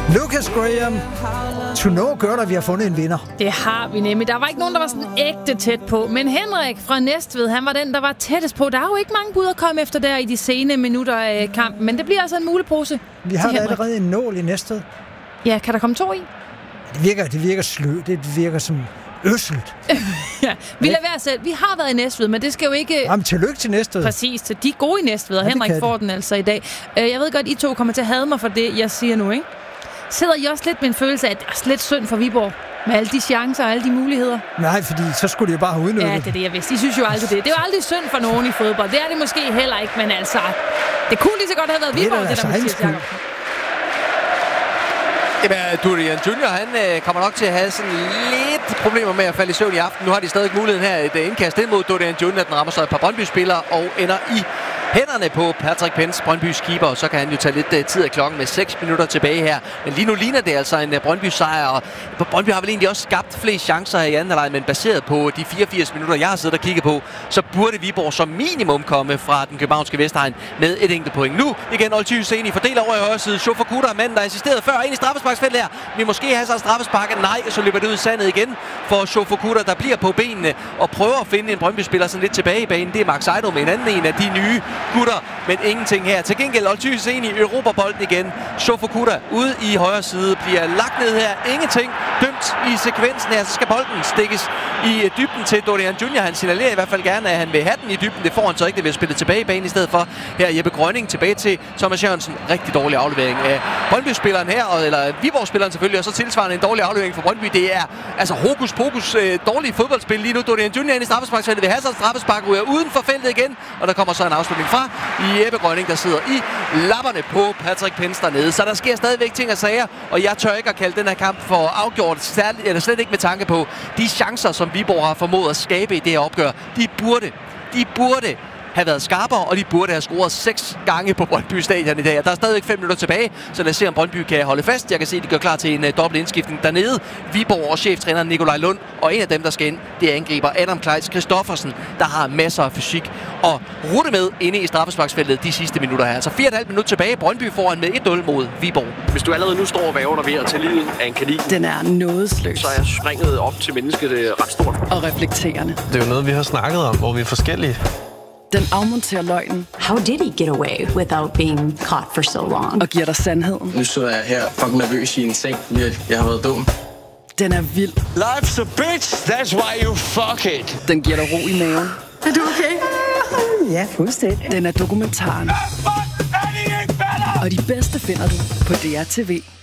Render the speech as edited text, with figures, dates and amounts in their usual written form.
Lucas Graham, To Know gør der, vi har fundet en vinder. Det har vi nemlig. Der var ikke nogen, der var sådan ægte tæt på. Men Henrik fra Næstved, han var den, der var tættest på. Der er jo ikke mange bud at komme efter der i de sene minutter af kampen. Men det bliver altså en mulepose. Vi har allerede en nål i Næstved. Ja, kan der komme 2 i? Det virker slø. Det virker som øsselt. Ja, vi lader være selv. Vi har været i Næstved, men det skal jo ikke... Jamen, tillykke til Næstved. Præcis, de er gode i Næstved, og Henrik får den altså i dag. Jeg ved godt, I to kommer til at hade mig for det, jeg siger nu, ikke? Sidder I også lidt med en følelse af, at det er lidt synd for Viborg? Med alle de chancer og alle de muligheder? Nej, fordi så skulle de jo bare have udnyttet. Ja, det er det, jeg vidste. I synes jo aldrig det. Det er jo aldrig synd for nogen i fodbold. Det er det måske heller ikke, men altså... Det kunne lige så godt have været Viborg, det der Mathias Jakobsen. Jamen, Dorian Junior, han kommer nok til at have sådan lidt problemer med at falde i søvn i aften. Nu har de stadig muligheden her, et indkast ind mod Dorian Junior. Den rammer så et par Brøndby-spillere og ender i hænderne på Patrick Pence, Brøndbys keeper. Så kan han jo tage lidt tid af klokken med 6 minutter tilbage her. Men lige nu ligner det altså en Brøndby-sejr. Og Brøndby har vel egentlig også skabt flest chancer i anden halvleg, men baseret på de 84 minutter, jeg har siddet og kigget på, så burde Viborg som minimum komme fra den københavnske Vestegn med et enkelt point. Nu igen Olty Husseini fordeler over i højre side. Shofa Kuta, manden der assisterede før ind i straffesparksfeltet her. Vi måske have så en straffespark. Nej, så løber det ud i sandet igen for Shofa Kuta, der bliver på benene og prøver at finde en Brøndby-spiller sådan lidt tilbage i banen. Det er Max Eido med en anden en af de nye gutter, men ingenting her. Til gengæld Olty Husseini i Europabolden igen. Shofa Kuta ude i højre side bliver lagt ned her. Ingenting dømt i sekvensen her. Så skal bolden stikkes i dybden til Dorian Junior. Han signalerer i hvert fald gerne, at han vil have den i dybden. Det får han så ikke. Det vil spille tilbage i banen i stedet for. Her Jeppe Grønning tilbage til Thomas Jørgensen. Rigtig dårlig aflevering af Brøndby-spilleren her, eller Viborg-spilleren selvfølgelig, og så tilsvarende en dårlig aflevering for Brøndby. Det er altså hokus pokus dårlig fodboldspil lige nu. Dorian Junior ind i straffesparksfeltet vil have sig en straffespark, ryger uden for feltet igen, og der kommer så en afslutning fra Jeppe Grønning, der sidder i lapperne på Patrick Pence dernede. Så der sker stadigvæk ting og sager, og jeg tør ikke at kalde den her kamp for afgjort, slet ikke med tanke på de chancer, som Viborg har formået at skabe i det her opgør. De burde have været skarpere, og de burde have scoret 6 gange på Brøndby Stadion i dag. Der er stadigvæk 5 minutter tilbage, så lad os se, om Brøndby kan holde fast. Jeg kan se, at de gør klar til en dobbelt indskiftning dernede. Viborg og cheftræner Nikolaj Lund, og en af dem, der skal ind, det er angriber Adam Kleis Christoffersen, der har masser af fysik og rutte med inde i straffesparksfeltet de sidste minutter her. Altså 4,5 minutter tilbage. Brøndby foran med 1-0 mod Viborg. Hvis du allerede nu står og væver dig ved at tage livet af en kanin, den er nådesløs. Så er springet op til mennesket ret stort. Og reflekterende. Det er jo noget, vi har snakket om, hvor vi er forskellige. Den afmonterer løgnen. How did he get away without being caught for so long? Og giver dig sandheden. Nu sidder jeg her fucking nervøs i en seng. Jeg har været dum. Den er vild. Life's a bitch, that's why you fuck it. Den giver dig ro i maven. Er du okay? Ja, fuldstændig. Den er dokumentaren. Og de bedste finder du på DR TV.